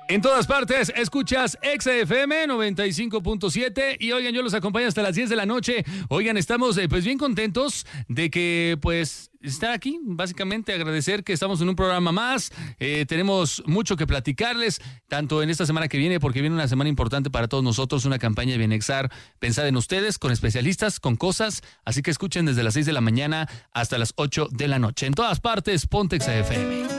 En todas partes, escuchas Exa FM 95.7 y oigan, yo los acompaño hasta las 10 de la noche. Oigan, estamos pues bien contentos de que pues estar aquí, básicamente agradecer que estamos en un programa más. Tenemos mucho que platicarles, tanto en esta semana que viene, porque viene una semana importante para todos nosotros, una campaña de Bienexar pensada en ustedes, con especialistas, con cosas, así que escuchen desde las 6 de la mañana hasta las 8 de la noche. En todas partes, ponte Exa FM.